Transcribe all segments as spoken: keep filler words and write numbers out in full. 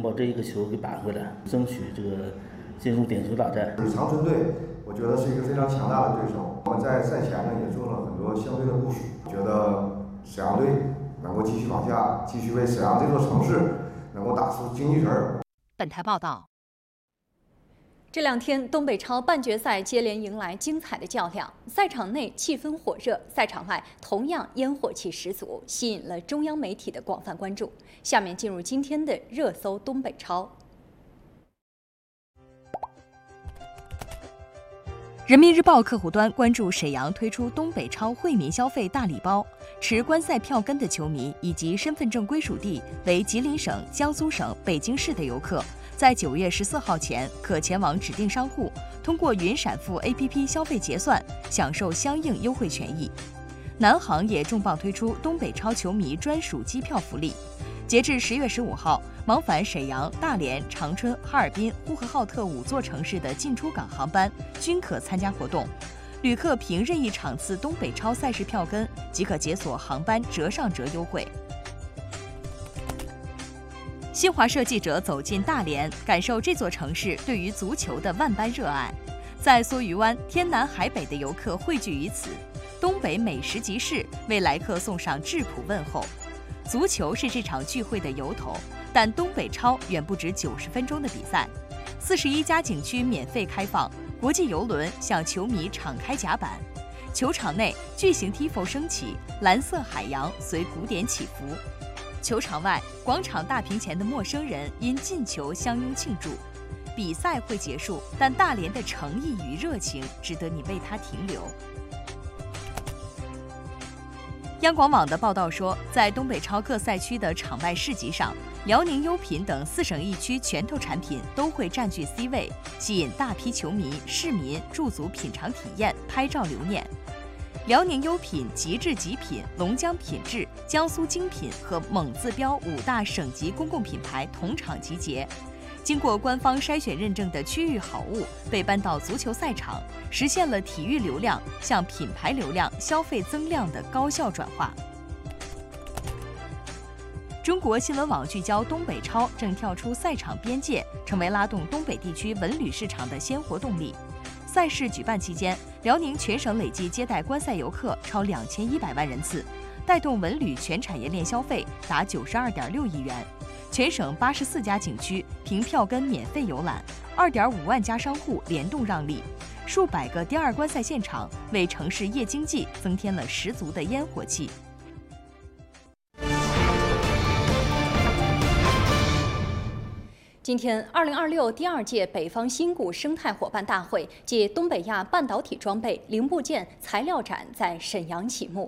把这一个球给扳回来，争取这个进入点球大战。 长春队，我觉得是一个非常强大的对手。我们在赛前呢也做了很多相对的部署，觉得沈阳队能够继续往下，继续为沈阳这座城市能够打出精气神儿。 本台报道。 这两天，东北超半决赛接连迎来精彩的较量，赛场内气氛火热，赛场外同样烟火气十足，吸引了中央媒体的广泛关注。下面进入今天的热搜东北超。 人民日报客户端关注沈阳推出东北超惠民消费大礼包，持观赛票根的球迷以及身份证归属地为吉林省、江苏省、北京市的游客，在九月十四号前可前往指定商户，通过云闪付 A P P 消费结算，享受相应优惠权益。南航也重磅推出东北超球迷专属机票福利，截至十月十五号，往返沈阳、大连、长春、哈尔滨、呼和浩特五座城市的进出港航班均可参加活动。旅客凭任意场次东北超赛事票根即可解锁航班折上折优惠。新华社记者走进大连，感受这座城市对于足球的万般热爱。在梭鱼湾，天南海北的游客汇聚于此，东北美食集市为来客送上质朴问候。足球是这场聚会的由头，但东北超远不止九十分钟的比赛。四十一家景区免费开放，国际游轮向球迷敞开甲板。球场内巨型 T I F O 升起，蓝色海洋随鼓点起伏。球场外，广场大屏前的陌生人因进球相拥庆祝。比赛会结束，但大连的诚意与热情值得你为它停留。央广网的报道说，在东北超各赛区的场外市集上，辽宁优品等四省一区拳头产品都会占据 C 位，吸引大批球迷、市民驻足品尝体验、拍照留念。辽宁优品、极致极品、龙江品质、江苏精品和蒙自标五大省级公共品牌同场集结，经过官方筛选认证的区域好物被搬到足球赛场，实现了体育流量向品牌流量、消费增量的高效转化。中国新闻网聚焦东北超正跳出赛场边界，成为拉动东北地区文旅市场的鲜活动力。赛事举办期间，辽宁全省累计接待观赛游客超两千一百万人次，带动文旅全产业链消费达九十二点六亿元。全省八十四家景区凭票根免费游览，二点五万家商户联动让利，数百个第二观赛现场为城市夜经济增添了十足的烟火气。 今天，二零二六第二届北方新股生态伙伴大会暨东北亚半导体装备、零部件、材料展在沈阳启幕。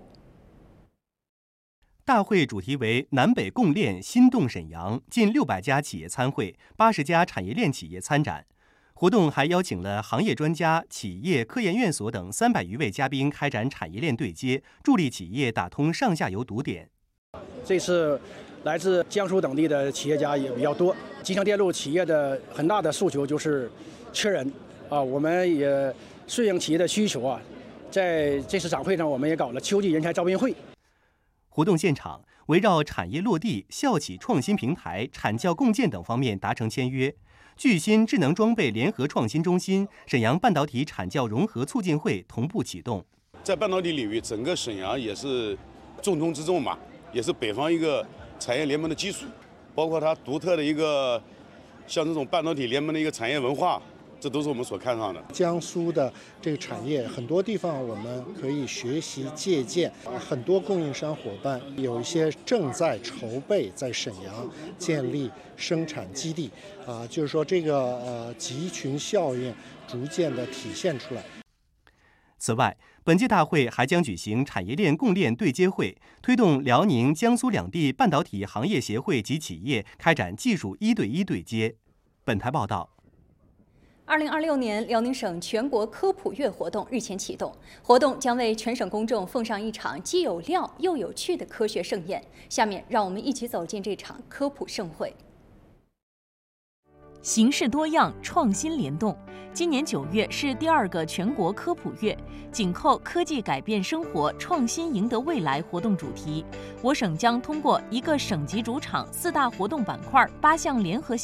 大会主题为南北共链，心动沈阳，近六百家企业参会，八十家产业链企业参展。活动还邀请了行业专家、企业、科研院所等三百余位嘉宾开展产业链对接，助力企业打通上下游堵点。 这次来自江苏等地的企业家也比较多。集成电路企业的很大的诉求就是缺人啊，我们也顺应企业的需求啊，在这次展会上，我们也搞了秋季人才招聘会。 活动现场围绕产业落地、校企创新平台、产教共建等方面达成签约。巨新智能装备联合创新中心、沈阳半导体产教融合促进会同步启动。 在半导体领域，整个沈阳也是重中之重嘛，也是北方一个产业联盟的基础，包括它独特的一个像这种半导体联盟的一个产业文化，这都是我们所看上的。 江苏的这个产业很多地方我们可以学习借鉴，很多供应商伙伴有一些正在筹备在沈阳建立生产基地啊，就是说这个呃集群效应逐渐的体现出来。 此外，本届大会还将举行产业链供链对接会，推动辽宁、江苏两地半导体行业协会及企业开展技术一对一对接。本台报道。 二零二六年辽宁省全国科普月活动日前启动，活动将为全省公众奉上一场既有料又有趣的科学盛宴。下面让我们一起走进这场科普盛会。 形式多样，创新联动。今年九月是第二个全国科普月，紧扣科技改变生活，创新赢得未来活动主题，我省将通过一个省级主场、四大活动板块、八项联合